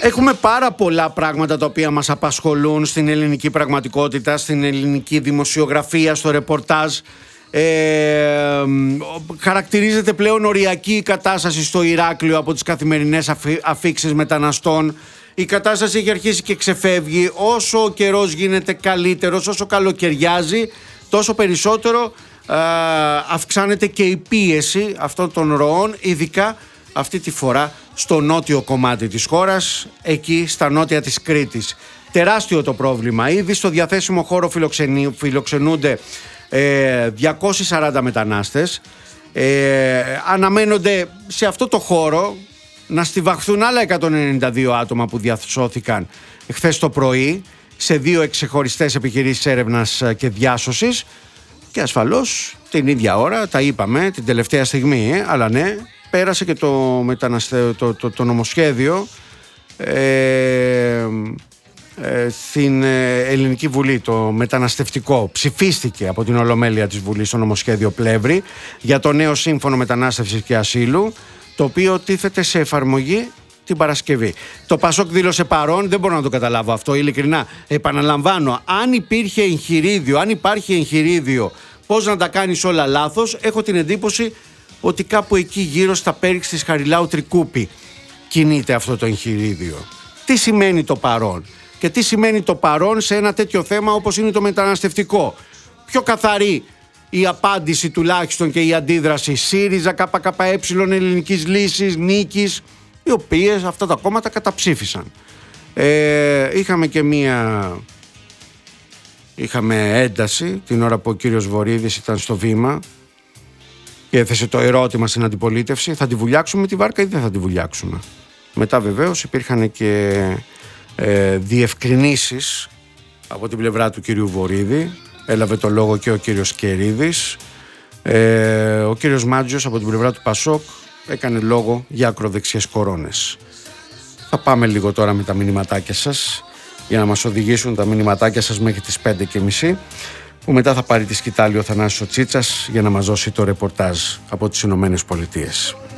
Έχουμε πάρα πολλά πράγματα τα οποία μας απασχολούν στην ελληνική πραγματικότητα, στην ελληνική δημοσιογραφία, στο ρεπορτάζ. Χαρακτηρίζεται πλέον οριακή η κατάσταση στο Ηράκλειο από τις καθημερινές αφίξεις μεταναστών. Η κατάσταση έχει αρχίσει και ξεφεύγει. Όσο ο καιρός γίνεται καλύτερος, όσο καλοκαιριάζει, τόσο περισσότερο αυξάνεται και η πίεση αυτών των ροών, ειδικά αυτή τη φορά στο νότιο κομμάτι της χώρας, εκεί στα νότια της Κρήτης. Τεράστιο το πρόβλημα. Ήδη στο διαθέσιμο χώρο φιλοξενούνται 240 μετανάστες. Αναμένονται σε αυτό το χώρο να στιβαχθούν άλλα 192 άτομα που διασώθηκαν χθες το πρωί σε 2 ξεχωριστές επιχειρήσεις έρευνας και διάσωσης, και ασφαλώς την ίδια ώρα, τα είπαμε την τελευταία στιγμή, αλλά ναι, πέρασε και το νομοσχέδιο στην Ελληνική Βουλή, το μεταναστευτικό. Ψηφίστηκε από την Ολομέλεια της Βουλής το νομοσχέδιο Πλεύρη για το νέο σύμφωνο μετανάστευσης και ασύλου, το οποίο τίθεται σε εφαρμογή την Παρασκευή. Το Πασόκ δήλωσε παρόν, δεν μπορώ να το καταλάβω αυτό, ειλικρινά. Επαναλαμβάνω, αν υπάρχει εγχειρίδιο πώς να τα κάνεις όλα λάθος, έχω την εντύπωση ότι κάπου εκεί γύρω στα πέριξ της Χαριλάου Τρικούπη κινείται αυτό το εγχειρίδιο. Τι σημαίνει το παρόν και τι σημαίνει το παρόν σε ένα τέτοιο θέμα όπως είναι το μεταναστευτικό? Πιο καθαρή η απάντηση τουλάχιστον και η αντίδραση ΣΥΡΙΖΑ, ΚΚΕ, Ελληνικής Λύσης, Νίκης, οι οποίες αυτά τα κόμματα καταψήφισαν. Είχαμε ένταση την ώρα που ο κύριος Βορίδης ήταν στο βήμα και έθεσε το ερώτημα στην αντιπολίτευση: θα τη βουλιάξουμε τη βάρκα ή δεν θα τη βουλιάξουμε? Μετά βεβαίως υπήρχαν και διευκρινήσεις από την πλευρά του κυρίου Βορίδη. Έλαβε το λόγο και ο κύριος Κερίδης. Ο κύριος Μάτζιος από την πλευρά του Πασόκ έκανε λόγο για ακροδεξιές κορώνες. Θα πάμε λίγο τώρα με τα μηνυματάκια σας, για να μας οδηγήσουν τα μηνυματάκια σας μέχρι τις 5:30, που μετά θα πάρει τη σκητάλη ο Θανάσης ο Τσίτσας για να μας δώσει το ρεπορτάζ από τις Ηνωμένες Πολιτείες.